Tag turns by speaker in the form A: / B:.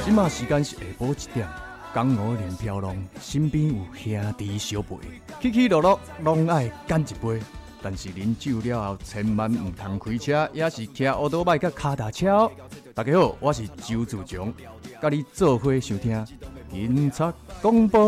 A: 即马时间是下晡1点，江湖连飘浪，身边有兄弟相陪，起起落落拢爱干一杯。但是啉酒了后，千万唔通开车，也是骑奥多麦甲脚踏车哦。大家好，我是周自强，甲你做伙收听警察广播。